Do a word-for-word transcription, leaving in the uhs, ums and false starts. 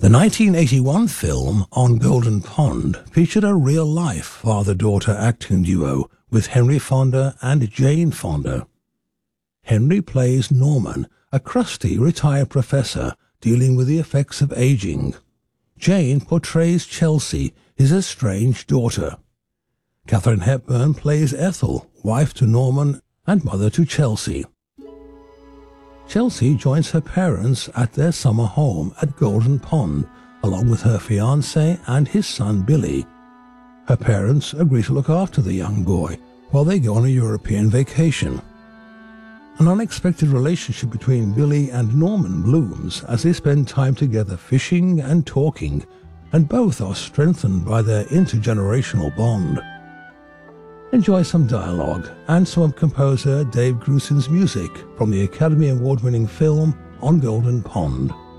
The nineteen eighty-one film On Golden Pond featured a real-life father-daughter acting duo with Henry Fonda and Jane Fonda. Henry plays Norman, a crusty retired professor dealing with the effects of aging. Jane portrays Chelsea, his estranged daughter. Katharine Hepburn plays Ethel, wife to Norman and mother to Chelsea. Chelsea joins her parents at their summer home at Golden Pond, along with her fiancé and his son Billy. Her parents agree to look after the young boy while they go on a European vacation. An unexpected relationship between Billy and Norman blooms as they spend time together fishing and talking, and both are strengthened by their intergenerational bond. Enjoy some dialogue and some of composer Dave Grusin's music from the Academy Award-winning film On Golden Pond.